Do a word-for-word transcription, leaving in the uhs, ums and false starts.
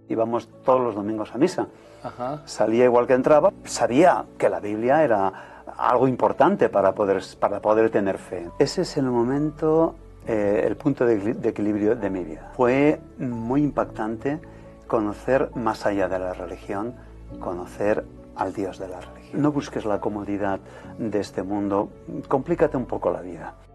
Íbamos todos los domingos a misa. Ajá. Salía igual que entraba. Sabía que la Biblia era algo importante para poder, para poder tener fe. Ese es el momento, eh, el punto de, de equilibrio de mi vida. Fue muy impactante conocer más allá de la religión, conocer al Dios de la religión. No busques la comodidad de este mundo, complícate un poco la vida.